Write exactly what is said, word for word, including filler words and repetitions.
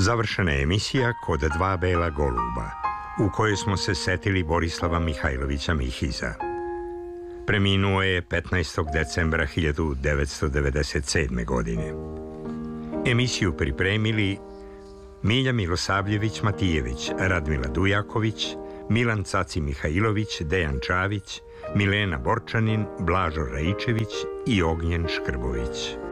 Završena je emisija Kod dva bela goluba, u kojoj smo se setili Borislava Mihajlovića Mihiza. Preminuo je petnaestog decembra hiljadu devetsto devedeset sedme. godine. Emisiju pripremili Milja Milosavljević-Matijević, Radmila Dujaković, Milan Caci Mihajlović, Dejan Čavić, Milena Borčanin, Blažo Raičević i Ognjen Škrbović.